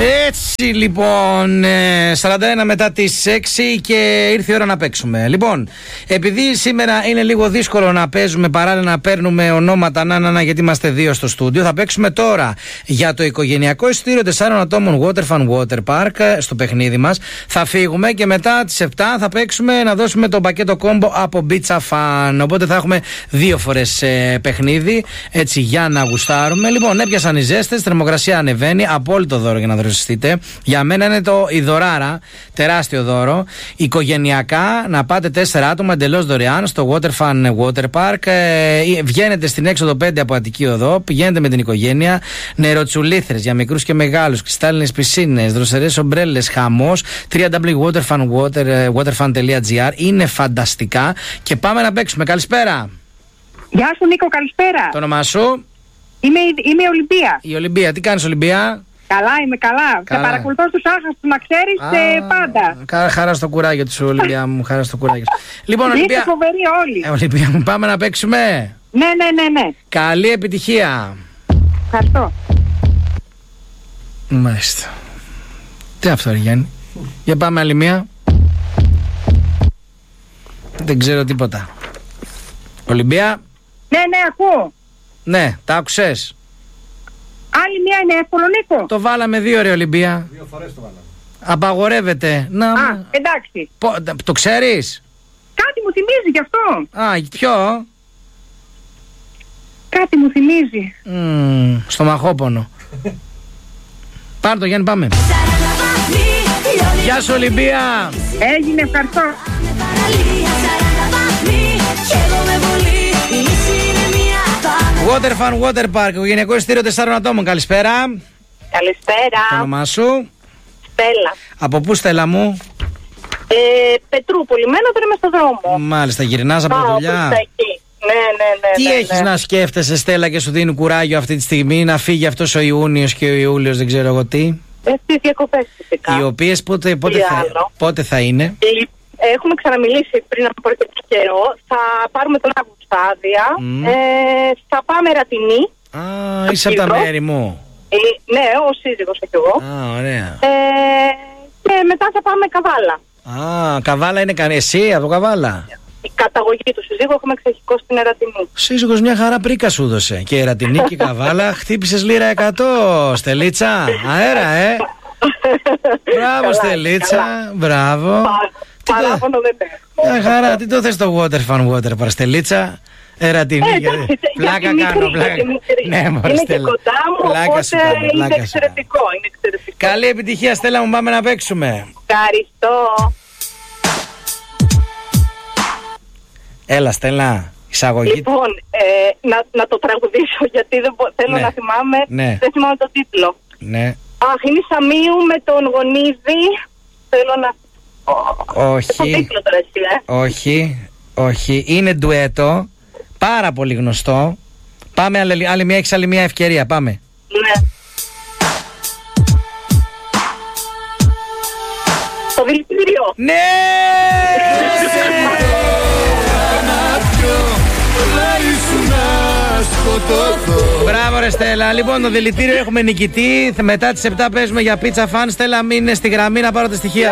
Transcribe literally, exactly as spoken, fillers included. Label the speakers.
Speaker 1: Έτσι λοιπόν, σαράντα ένα μετά τις έξι και ήρθε η ώρα να παίξουμε. Λοιπόν, επειδή σήμερα είναι λίγο δύσκολο να παίζουμε παράλληλα να παίρνουμε ονόματα, να, να, να, γιατί είμαστε δύο στο στούντιο, θα παίξουμε τώρα για το οικογενειακό εισιτήριο τεσσάρων ατόμων Waterfun Water Park στο παιχνίδι μας. Θα φύγουμε και μετά τις επτά θα παίξουμε να δώσουμε το πακέτο κόμπο από Pizza Fun. Οπότε θα έχουμε δύο φορές ε, παιχνίδι, έτσι για να γουστάρουμε. Λοιπόν, έπιασαν οι ζέστες, θερμοκρασία ανεβαίνει, απόλυτο δώρο για να δροσιστείτε. Για μένα είναι το η δωράρα, τεράστιο δώρο. Οικογενειακά, να πάτε τέσσερα άτομα εντελώς δωρεάν στο Waterfun Water Park. Ε, βγαίνετε στην έξοδο πέντε από Αττική Οδό, πηγαίνετε με την οικογένεια. Νεροτσουλήθρες για μικρούς και μεγάλους, κρυστάλλινες πισίνες, δροσερές ομπρέλες, χαμός. double-u double-u double-u τελεία waterfun waterfun τελεία gr. Είναι φανταστικά και πάμε να παίξουμε. Καλησπέρα.
Speaker 2: Γεια σου Νίκο, καλησπέρα.
Speaker 1: Το όνομά σου?
Speaker 2: Είμαι, είμαι η Ολυμπία.
Speaker 1: Η Ολυμπία, τι κάνεις Ολυμπία?
Speaker 2: Καλά, είμαι καλά. καλά. Σε παρακολουθώ στους άχαστους, να ξέρεις, ε, πάντα.
Speaker 1: Κα, χαρά στο κουράγιο του, Ολυμπία μου, χαρά στο κουράγιο. Λοιπόν, Ολυμπία.
Speaker 2: Είστε φοβεροί όλοι.
Speaker 1: Ε, Ολυμπία μου, πάμε να παίξουμε.
Speaker 2: Ναι, ναι, ναι, ναι.
Speaker 1: Καλή επιτυχία.
Speaker 2: Ευχαριστώ.
Speaker 1: Μάλιστα. Τι αυτό, ρε Γιάννη? Για πάμε άλλη μία. Δεν ξέρω τίποτα. Ολυμπία.
Speaker 2: Ναι, ναι, ακούω.
Speaker 1: Ναι, τα άκουσες?
Speaker 2: Άλλη μία είναι εύκολο, Νίκο.
Speaker 1: Το βάλαμε δύο, ρε Ολυμπία.
Speaker 3: Δύο φορές το βάλαμε.
Speaker 1: Απαγορεύεται. Να...
Speaker 2: Α, εντάξει.
Speaker 1: Πο... Το ξέρεις?
Speaker 2: Κάτι μου θυμίζει γι' αυτό.
Speaker 1: Α, ποιο?
Speaker 2: Κάτι μου θυμίζει.
Speaker 1: Mm, στο μαχόπονο. Πάρ' το Γιάννη, πάμε. Γεια σου Ολυμπία.
Speaker 2: Έγινε, ευχαριστώ.
Speaker 1: Waterfun Water Park, οικογενειακό εισιτήριο τεσσάρων ατόμων. Καλησπέρα.
Speaker 4: Καλησπέρα.
Speaker 1: Το όνομά σου?
Speaker 4: Στέλλα.
Speaker 1: Από πού, Στέλλα μου?
Speaker 4: Ε, Πετρούπολη, μένω τώρα είμαι στο δρόμο.
Speaker 1: Μάλιστα, γυρνάς από
Speaker 4: Πάω
Speaker 1: δουλειά.
Speaker 4: προς τα εκεί. Ναι, ναι, ναι.
Speaker 1: Τι
Speaker 4: ναι,
Speaker 1: έχεις
Speaker 4: ναι.
Speaker 1: να σκέφτεσαι, Στέλλα, και σου δίνει κουράγιο αυτή τη στιγμή να φύγει αυτός ο Ιούνιος και ο Ιούλιος, δεν ξέρω εγώ τι?
Speaker 4: Ε, στις διακοπές φυσικά.
Speaker 1: Οι οποίες πότε, πότε,
Speaker 4: Τι
Speaker 1: θα,
Speaker 4: άλλο?
Speaker 1: πότε θα είναι?
Speaker 4: Έχουμε ξαναμιλήσει πριν από αρκετό καιρό. Θα πάρουμε τον Αύγουστο άδεια.
Speaker 1: Mm.
Speaker 4: Ε, θα πάμε Ρατινή.
Speaker 1: Α, είσαι από τα μέρη μου.
Speaker 4: Ε, ναι, ο σύζυγος και εγώ.
Speaker 1: Α, ωραία.
Speaker 4: Ε, και μετά θα πάμε Καβάλα.
Speaker 1: Α, Καβάλα είναι κανένα. Εσύ από Καβάλα?
Speaker 4: Η καταγωγή του συζύγου έχουμε εξοχικώσει στην Ερατινή.
Speaker 1: Σύζυγος μια χαρά πρίκα σου έδωσε. Και η Ερατινή και η Καβάλα χτύπησες λίρα εκατό, Στελίτσα. Αέρα, ε. Μπράβο,
Speaker 4: Καλά,
Speaker 1: Στελίτσα.
Speaker 4: καλά.
Speaker 1: Μπράβο.
Speaker 4: Πα, παράπονο δεν έχω.
Speaker 1: Μια χαρά, τι το θες το Waterfun Water Park, Στελίτσα? Ερατινή.
Speaker 4: Ε, εντάξει,
Speaker 1: πλάκα
Speaker 4: για τη
Speaker 1: κάνω,
Speaker 4: μικρή,
Speaker 1: πλάκα.
Speaker 4: για τη μικρή.
Speaker 1: Ναι, μωρέ,
Speaker 4: είναι
Speaker 1: Στέλλα.
Speaker 4: και κοντά μου,
Speaker 1: Πλάκα σου
Speaker 4: οπότε
Speaker 1: κάνω,
Speaker 4: είναι
Speaker 1: πλάκα σου κάνω.
Speaker 4: εξαιρετικό, είναι εξαιρετικό.
Speaker 1: Καλή επιτυχία, Στέλλα μου, πάμε να παίξουμε.
Speaker 4: Ευχαριστώ.
Speaker 1: Έλα, Στέλλα, εισαγωγή.
Speaker 4: Λοιπόν, ε, να, να το τραγουδήσω γιατί δεν μπο- θέλω
Speaker 1: Ναι.
Speaker 4: να θυμάμαι.
Speaker 1: Ναι.
Speaker 4: Δεν θυμάμαι το τίτλο.
Speaker 1: Ναι.
Speaker 4: Αχ, είναι η Σαμίου με τον Γονίδη. Θέλω να...
Speaker 1: Όχι.
Speaker 4: Το τίτλο τώρα εσύ, ε.
Speaker 1: Όχι, όχι. Είναι ντουέτο. Πάρα πολύ γνωστό. Πάμε άλλη, άλλη μια, έχεις άλλη μια ευκαιρία. Πάμε.
Speaker 4: Ναι. Το δηλητήριο.
Speaker 1: Ναι! Μπράβο ρε Στέλλα. Λοιπόν, το δηλητήριο έχουμε νικητή. Μετά τις επτά παίζουμε για Pizza Fun. Στέλλα, μείνε στη γραμμή να πάρω τα στοιχεία.